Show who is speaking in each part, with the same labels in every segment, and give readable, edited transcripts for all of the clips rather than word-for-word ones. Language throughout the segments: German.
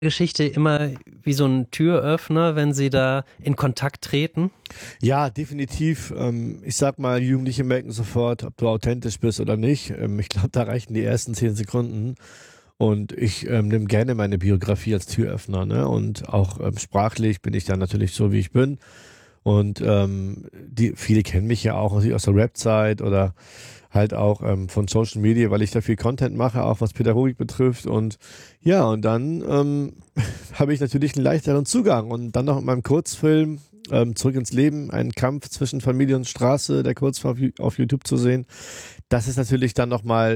Speaker 1: Geschichte immer wie so ein Türöffner, wenn Sie da in Kontakt treten?
Speaker 2: Ja, definitiv. Ich sag mal, Jugendliche merken sofort, ob du authentisch bist oder nicht. Ich glaube, da reichen die ersten 10 Sekunden. Und ich nehme gerne meine Biografie als Türöffner, ne? Und auch sprachlich bin ich dann natürlich so, wie ich bin. Und viele kennen mich ja auch aus der Rap-Zeit oder halt auch von Social Media, weil ich da viel Content mache, auch was Pädagogik betrifft. Und ja, und dann habe ich natürlich einen leichteren Zugang. Und dann noch mit meinem Kurzfilm Zurück ins Leben, ein Kampf zwischen Familie und Straße, der Kurzfilm auf YouTube zu sehen. Das ist natürlich dann nochmal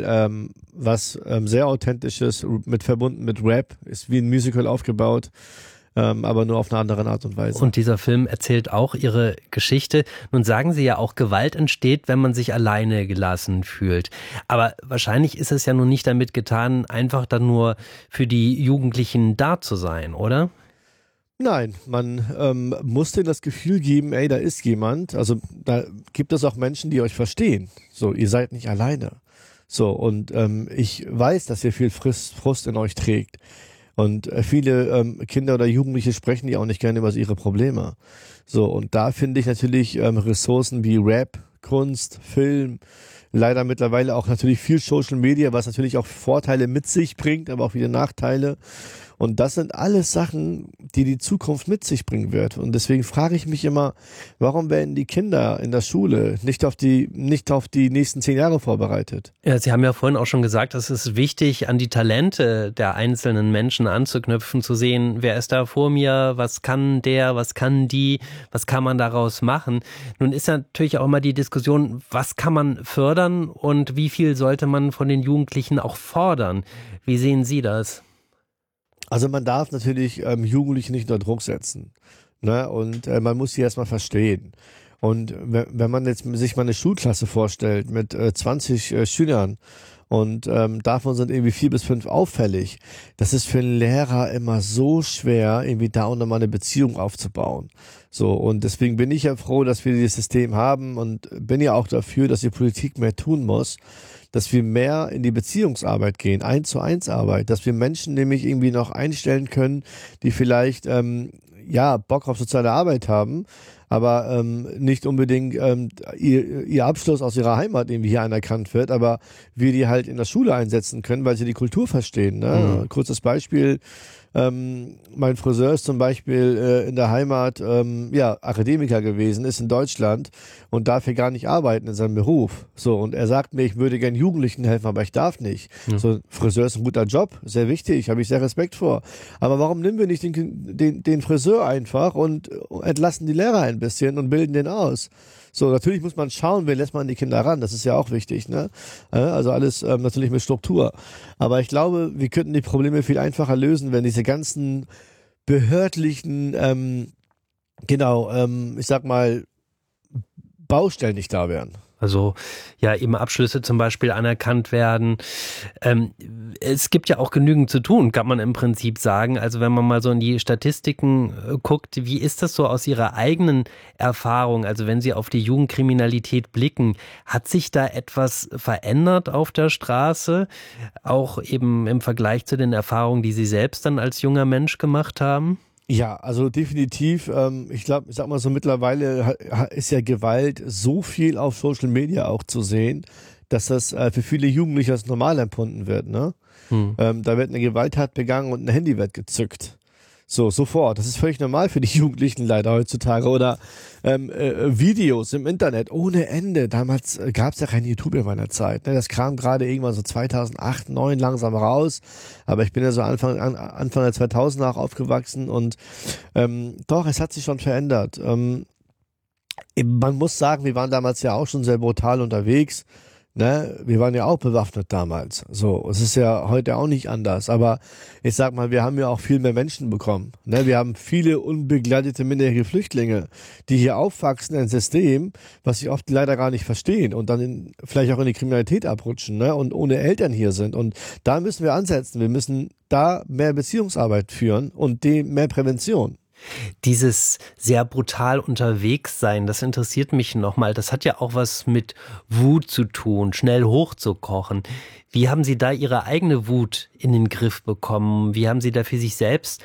Speaker 2: was sehr Authentisches, mit verbunden mit Rap, ist wie ein Musical aufgebaut, aber nur auf eine andere Art und Weise.
Speaker 1: Und dieser Film erzählt auch Ihre Geschichte. Nun sagen Sie ja auch, Gewalt entsteht, wenn man sich alleine gelassen fühlt. Aber wahrscheinlich ist es ja nun nicht damit getan, einfach dann nur für die Jugendlichen da zu sein, oder?
Speaker 2: Nein, man muss denen das Gefühl geben, ey, da ist jemand. Also da gibt es auch Menschen, die euch verstehen. So, ihr seid nicht alleine. So, und ich weiß, dass ihr viel Frust in euch trägt. Und viele Kinder oder Jugendliche sprechen ja auch nicht gerne über ihre Probleme. So, und da finde ich natürlich Ressourcen wie Rap, Kunst, Film, leider mittlerweile auch natürlich viel Social Media, was natürlich auch Vorteile mit sich bringt, aber auch wieder Nachteile. Und das sind alles Sachen, die die Zukunft mit sich bringen wird. Und deswegen frage ich mich immer, warum werden die Kinder in der Schule nicht auf die nächsten 10 Jahre vorbereitet?
Speaker 1: Ja, Sie haben ja vorhin auch schon gesagt, es ist wichtig, an die Talente der einzelnen Menschen anzuknüpfen, zu sehen, wer ist da vor mir, was kann der, was kann die, was kann man daraus machen. Nun ist ja natürlich auch immer die Diskussion, was kann man fördern und wie viel sollte man von den Jugendlichen auch fordern? Wie sehen Sie das?
Speaker 2: Also man darf natürlich Jugendliche nicht unter Druck setzen. Ne? Und man muss sie erstmal verstehen. Und wenn man jetzt sich mal eine Schulklasse vorstellt mit 20 Schülern und davon sind irgendwie 4 bis 5 auffällig, das ist für einen Lehrer immer so schwer, irgendwie da auch nochmal eine Beziehung aufzubauen. So, und deswegen bin ich ja froh, dass wir dieses System haben und bin ja auch dafür, dass die Politik mehr tun muss, dass wir mehr in die Beziehungsarbeit gehen, 1:1 Arbeit, dass wir Menschen nämlich irgendwie noch einstellen können, die vielleicht Bock auf soziale Arbeit haben, aber nicht unbedingt ihr Abschluss aus ihrer Heimat irgendwie hier anerkannt wird, aber wir die halt in der Schule einsetzen können, weil sie die Kultur verstehen. Ne?
Speaker 1: Mhm.
Speaker 2: Kurzes Beispiel. Mein Friseur ist zum Beispiel in der Heimat Akademiker gewesen, ist in Deutschland und darf hier gar nicht arbeiten in seinem Beruf. So, und er sagt mir, ich würde gern Jugendlichen helfen, aber ich darf nicht.
Speaker 1: Ja.
Speaker 2: So, Friseur ist ein guter Job, sehr wichtig, habe ich sehr Respekt vor. Aber warum nehmen wir nicht den Friseur einfach und entlassen die Lehrer ein bisschen und bilden den aus? So, natürlich muss man schauen, wen lässt man die Kinder ran, das ist ja auch wichtig, ne? Also alles natürlich mit Struktur. Aber ich glaube, wir könnten die Probleme viel einfacher lösen, wenn diese ganzen behördlichen, ich sag mal, Baustellen nicht da wären.
Speaker 1: Also ja, eben Abschlüsse zum Beispiel anerkannt werden. Es gibt ja auch genügend zu tun, kann man im Prinzip sagen. Also wenn man mal so in die Statistiken guckt, wie ist das so aus Ihrer eigenen Erfahrung? Also wenn Sie auf die Jugendkriminalität blicken, hat sich da etwas verändert auf der Straße? Auch eben im Vergleich zu den Erfahrungen, die Sie selbst dann als junger Mensch gemacht haben?
Speaker 2: Ja, also definitiv. Ich glaube, ich sag mal so, mittlerweile ist ja Gewalt so viel auf Social Media auch zu sehen, dass das für viele Jugendliche als normal empfunden wird. Ne?
Speaker 1: Hm.
Speaker 2: Da wird eine Gewalttat begangen und ein Handy wird gezückt. So, sofort. Das ist völlig normal für die Jugendlichen leider heutzutage. Oder Videos im Internet ohne Ende. Damals gab es ja kein YouTube in meiner Zeit. Ne? Das kam gerade irgendwann so 2008, 2009 langsam raus. Aber ich bin ja so Anfang der 2000er auch aufgewachsen. Und doch, es hat sich schon verändert. Man muss sagen, wir waren damals ja auch schon sehr brutal unterwegs. Ne, wir waren ja auch bewaffnet damals. So, es ist ja heute auch nicht anders. Aber ich sag mal, wir haben ja auch viel mehr Menschen bekommen. Ne, wir haben viele unbegleitete minderjährige Flüchtlinge, die hier aufwachsen in ein System, was sie oft leider gar nicht verstehen und dann vielleicht auch in die Kriminalität abrutschen, ne, und ohne Eltern hier sind. Und da müssen wir ansetzen. Wir müssen da mehr Beziehungsarbeit führen und mehr Prävention.
Speaker 1: Dieses sehr brutal unterwegs sein, das interessiert mich nochmal. Das hat ja auch was mit Wut zu tun, schnell hochzukochen. Wie haben Sie da Ihre eigene Wut in den Griff bekommen? Wie haben Sie da für sich selbst